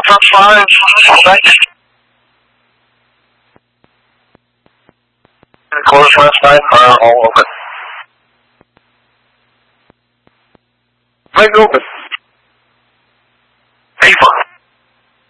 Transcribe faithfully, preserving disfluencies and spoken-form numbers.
for five, night. Quarters last night are all open. Mic open.